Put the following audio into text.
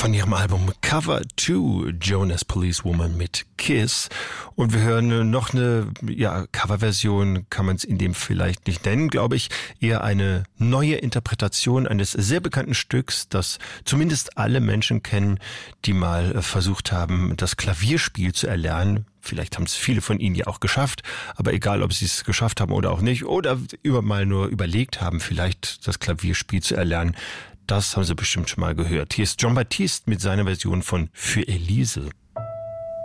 von ihrem Album Cover 2, Jonas Policewoman mit Kiss. Und wir hören noch eine Coverversion, kann man es in dem vielleicht nicht nennen, glaube ich, eher eine neue Interpretation eines sehr bekannten Stücks, das zumindest alle Menschen kennen, die mal versucht haben, das Klavierspiel zu erlernen. Vielleicht haben es viele von Ihnen ja auch geschafft, aber egal, ob Sie es geschafft haben oder auch nicht, oder mal nur überlegt haben, vielleicht das Klavierspiel zu erlernen, das haben Sie bestimmt schon mal gehört. Hier ist Jon Batiste mit seiner Version von Für Elise.